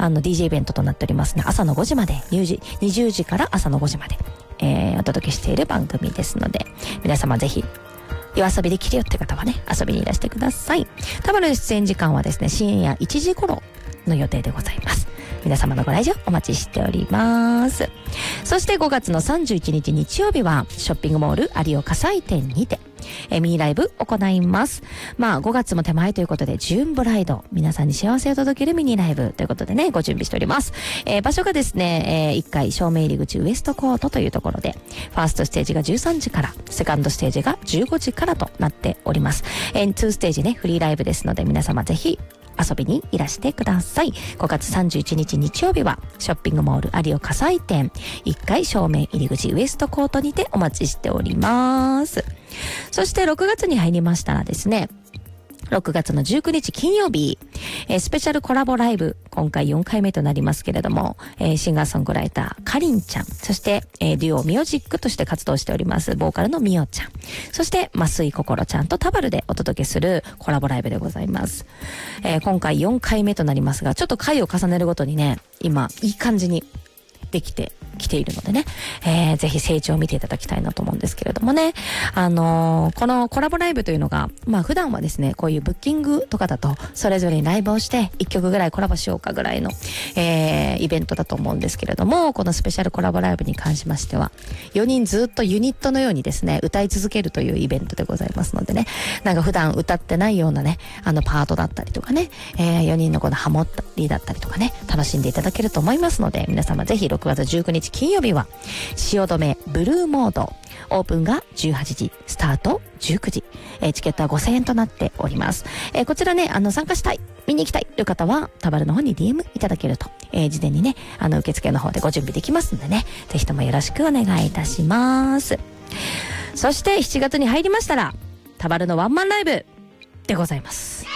DJ イベントとなっておりますね。朝の5時まで、20時から朝の5時まで、お届けしている番組ですので、皆様ぜひ、夜遊びできるよって方はね、遊びにいらしてください。田原の出演時間はですね、深夜1時頃の予定でございます。皆様のご来場お待ちしております。そして5月の31日日曜日は、ショッピングモール有岡祭店にて、ミニライブ行います。5月も手前ということで、ジューンブライド、皆さんに幸せを届けるミニライブということでね、ご準備しております。場所がですね、1階正面入り口ウエストコートというところで、ファーストステージが13時から、セカンドステージが15時からとなっております。2ステージね、フリーライブですので、皆様ぜひ、遊びにいらしてください。5月31日日曜日はショッピングモール有岡祭店1階正面入り口ウエストコートにてお待ちしております。そして6月に入りましたらですね、6月の19日金曜日、スペシャルコラボライブ、今回4回目となりますけれども、シンガーソングライター、かりんちゃん、そして、デュオミオジックとして活動しております、ボーカルのみおちゃん、そして、増井こころちゃんとタバルでお届けするコラボライブでございます。今回4回目となりますが、ちょっと回を重ねるごとにね、今、いい感じにできてきているのでね、ぜひ成長を見ていただきたいなと思うんですけれどもね、このコラボライブというのが、普段はですね、こういうブッキングとかだと、それぞれにライブをして1曲ぐらいコラボしようかぐらいの、イベントだと思うんですけれども、このスペシャルコラボライブに関しましては、4人ずっとユニットのようにですね、歌い続けるというイベントでございますのでね、なんか普段歌ってないようなね、パートだったりとかね、4人のこのハモったりだったりとかね、楽しんでいただけると思いますので、皆様ぜひ6月19日金曜日は汐留ブルーモード、オープンが18時、スタート19時、チケットは5000円となっております。こちらね、参加したい、見に行きたいという方はタバルの方に DM いただけると、事前にね、受付の方でご準備できますのでね、ぜひともよろしくお願いいたします。そして7月に入りましたら、タバルのワンマンライブでございます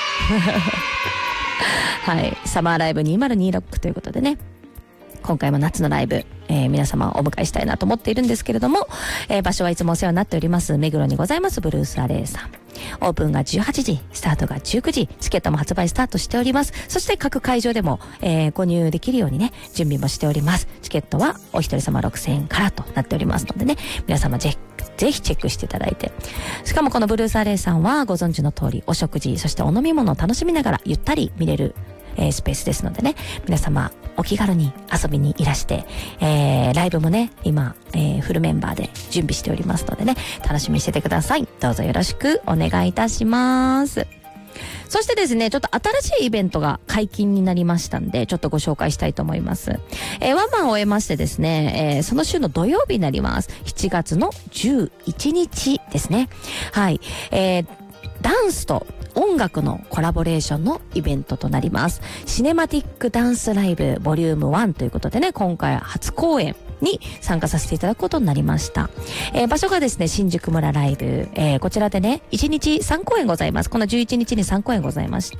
はい、サマーライブ2026ということでね、今回も夏のライブ、皆様をお迎えしたいなと思っているんですけれども、場所はいつもお世話になっております目黒にございますブルースアレイさん、オープンが18時、スタートが19時、チケットも発売スタートしております。そして各会場でも、購入できるようにね、準備もしております。チケットはお一人様6000円からとなっておりますのでね、皆様ぜひチェックしていただいて、しかもこのブルースアレイさんはご存知の通り、お食事、そしてお飲み物を楽しみながらゆったり見れるスペースですのでね、皆様お気軽に遊びにいらして、ライブもね今、フルメンバーで準備しておりますのでね、楽しみにしててください。どうぞよろしくお願いいたします。そしてですね、ちょっと新しいイベントが解禁になりましたんで、ちょっとご紹介したいと思います。ワンマンを終えましてですね、その週の土曜日になります。7月の11日ですね。はい。ダンスと音楽のコラボレーションのイベントとなります。シネマティックダンスライブボリューム1ということでね、今回初公演に参加させていただくことになりました。場所がですね、新宿村ライブ。こちらでね、1日3公演ございます。この11日に3公演ございまして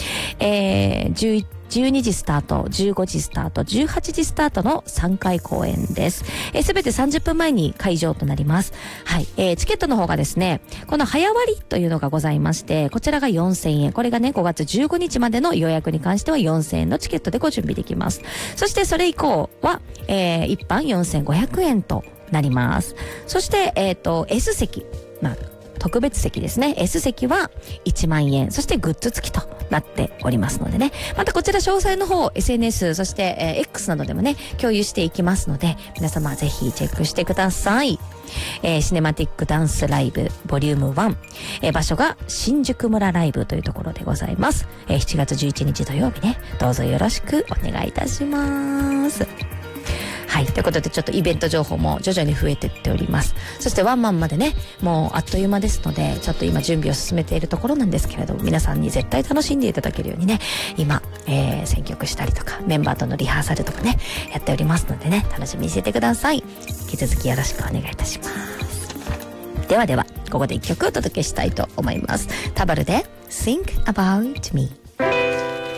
、12時スタート、15時スタート、18時スタートの3回公演です。すべて30分前に会場となります。はい。チケットの方がですね、この早割というのがございまして、こちらが4000円。これがね、5月15日までの予約に関しては4000円のチケットでご準備できます。そしてそれ以降は、一般4500円となります。そして、S 席。特別席ですね。S 席は1万円。そしてグッズ付きとなっておりますのでね。またこちら詳細の方、SNS、そして、X などでもね、共有していきますので、皆様ぜひチェックしてください。シネマティックダンスライブボリューム1。場所が新宿村ライブというところでございます。7月11日土曜日ね、どうぞよろしくお願いいたします。はい。ということで、ちょっとイベント情報も徐々に増えていっております。そしてワンマンまでね、もうあっという間ですので、ちょっと今準備を進めているところなんですけれども、皆さんに絶対楽しんでいただけるようにね、今、選曲したりとか、メンバーとのリハーサルとかね、やっておりますのでね、楽しみにしててください。引き続きよろしくお願いいたします。ではでは、ここで一曲お届けしたいと思います。タバルで Think About Me。